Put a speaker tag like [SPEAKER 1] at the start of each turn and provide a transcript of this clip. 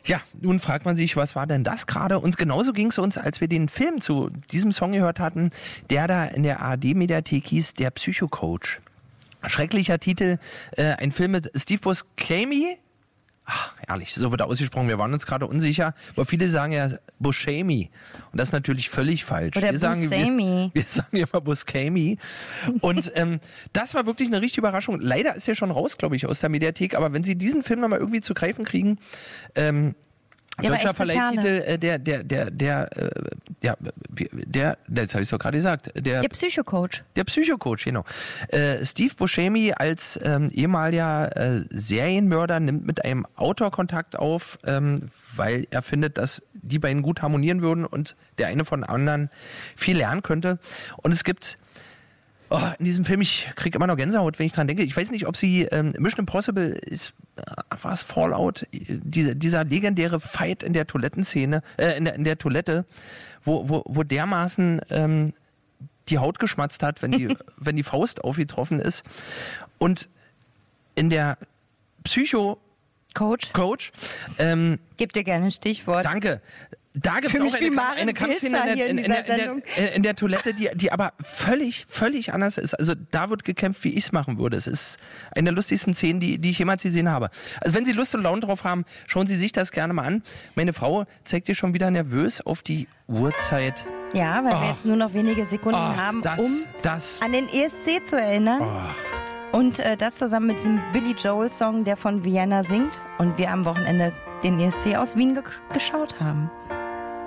[SPEAKER 1] Ja, nun fragt man sich, was war denn das gerade? Und genauso ging es uns, als wir den Film zu diesem Song gehört hatten, der da in der ARD-Mediathek hieß, der Psychocoach. Schrecklicher Titel, ein Film mit Steve Buscemi. Ach, ehrlich, so wird er ausgesprochen. Wir waren uns gerade unsicher, aber viele sagen ja Buscemi. Und das ist natürlich völlig falsch.
[SPEAKER 2] Oder
[SPEAKER 1] wir sagen immer Buscemi. Und das war wirklich eine richtige Überraschung. Leider ist er schon raus, glaube ich, aus der Mediathek. Aber wenn Sie diesen Film nochmal irgendwie zu greifen kriegen, deutscher Verleihtitel, jetzt habe ich es doch gerade gesagt. Der
[SPEAKER 2] Psychocoach.
[SPEAKER 1] Der Psychocoach, genau. Steve Buscemi als ehemaliger Serienmörder nimmt mit einem Autor Kontakt auf, weil er findet, dass die beiden gut harmonieren würden und der eine von anderen viel lernen könnte. Und es gibt in diesem Film, ich kriege immer noch Gänsehaut, wenn ich dran denke. Ich weiß nicht, ob Sie Mission Impossible ist, war es Fallout, dieser legendäre Fight in der Toilettenszene, in der Toilette, wo dermaßen die Haut geschmatzt hat, wenn die Faust aufgetroffen ist. Und in der Psycho-Coach.
[SPEAKER 2] Gib dir gerne ein Stichwort.
[SPEAKER 1] Danke. Da gibt es auch eine Kampfszene in der Toilette, die aber völlig anders ist. Also da wird gekämpft, wie ich es machen würde. Es ist eine der lustigsten Szenen, die ich jemals gesehen habe. Also wenn Sie Lust und Laune drauf haben, schauen Sie sich das gerne mal an. Meine Frau zeigt dir schon wieder nervös auf die Uhrzeit.
[SPEAKER 2] Ja, weil wir jetzt nur noch wenige Sekunden haben, an den ESC zu erinnern. Und das zusammen mit diesem Billy Joel-Song, der von Vienna singt. Und wir am Wochenende den ESC aus Wien geschaut haben.